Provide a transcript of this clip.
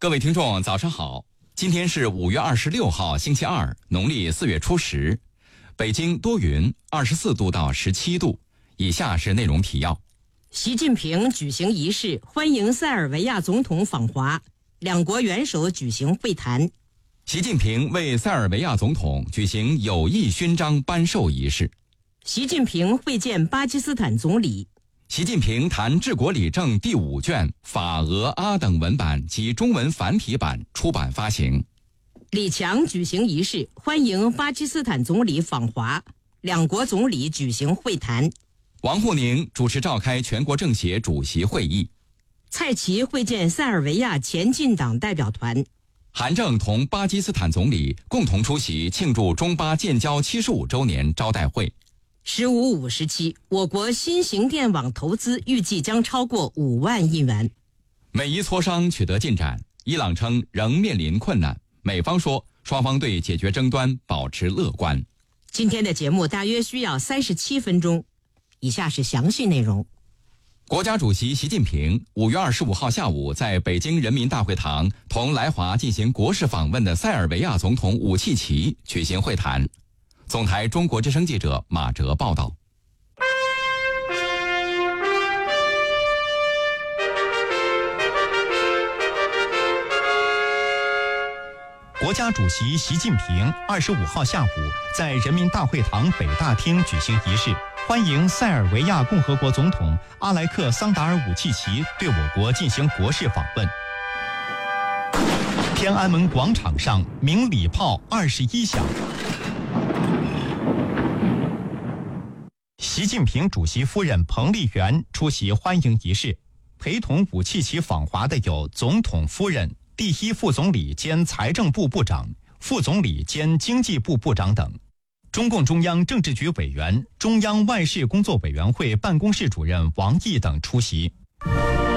各位听众早上好，今天是5月26号星期二，农历4月初10，北京多云，24度到17度。以下是内容提要。 习近平举行仪式欢迎塞尔维亚总统访华，两国元首举行会谈。 习近平为塞尔维亚总统举行友谊勋章颁授仪式。 习近平会见巴基斯坦总理。 习近平谈治国理政第5卷法俄阿等文版及中文繁体版出版发行。 李强举行仪式欢迎巴基斯坦总理访华，两国总理举行会谈。 王沪宁主持召开全国政协主席会议。 蔡奇会见塞尔维亚前进党代表团。 韩正同巴基斯坦总理共同出席庆祝中巴建交75周年招待会。 15-5时期，我国新型电网投资预计将超过5万亿元。 美伊磋商取得进展，伊朗称仍面临困难，美方说双方对解决争端保持乐观。 今天的节目大约需要37分钟，以下是详细内容。 国家主席习近平5月25号下午在北京人民大会堂同来华进行国事访问的塞尔维亚总统武契奇举行会谈。总台中国之声记者马哲报道。 国家主席习近平25号下午在人民大会堂北大厅举行仪式，欢迎塞尔维亚共和国总统阿莱克桑达尔·武契奇对我国进行国事访问。天安门广场上鸣礼炮21响。习近平主席夫人彭丽媛出席欢迎仪式，陪同武契奇访华的有总统夫人、第一副总理兼财政部部长、副总理兼经济部部长等。中共中央政治局委员、中央外事工作委员会办公室主任王毅等出席。